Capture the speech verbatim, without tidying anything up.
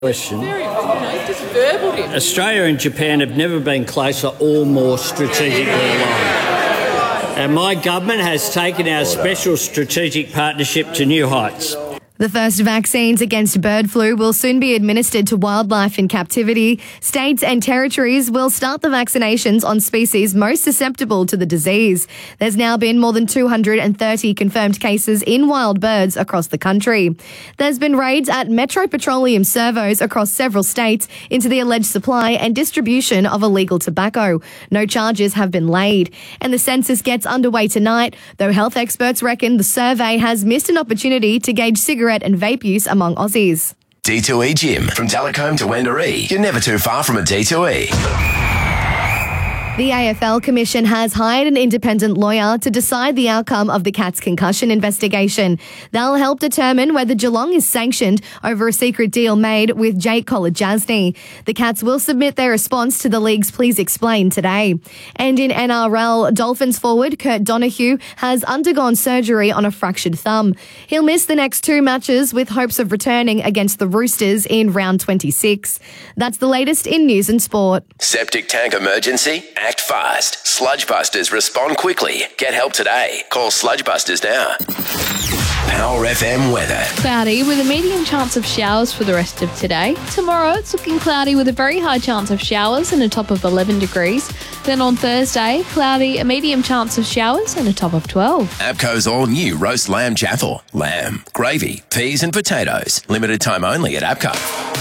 Question. Very, you know, just verbaled him. Australia and Japan have never been closer or more strategically aligned. And my government has taken our special strategic partnership to new heights. The first vaccines against bird flu will soon be administered to wildlife in captivity. States and territories will start the vaccinations on species most susceptible to the disease. There's now been more than two hundred thirty confirmed cases in wild birds across the country. There's been raids at Metro Petroleum servos across several states into the alleged supply and distribution of illegal tobacco. No charges have been laid. And the census gets underway tonight, though health experts reckon the survey has missed an opportunity to gauge cigarette and vape use among Aussies. D two E Gym. From Talcombe to Wendouree. You're never too far from a D two E. The A F L Commission has hired an independent lawyer to decide the outcome of the Cats concussion investigation. They'll help determine whether Geelong is sanctioned over a secret deal made with Jake Kolodjasny. The Cats will submit their response to the league's Please Explain today. And in N R L, Dolphins forward Kurt Donahue has undergone surgery on a fractured thumb. He'll miss the next two matches with hopes of returning against the Roosters in round twenty-six. That's the latest in news and sport. Septic tank emergency? Act fast. Sludgebusters respond quickly. Get help today. Call Sludgebusters now. Power F M weather. Cloudy with a medium chance of showers for the rest of today. Tomorrow it's looking cloudy with a very high chance of showers and a top of eleven degrees. Then on Thursday, cloudy, a medium chance of showers and a top of twelve. APCO's all-new roast lamb chaffle. Lamb, gravy, peas and potatoes. Limited time only at APCO.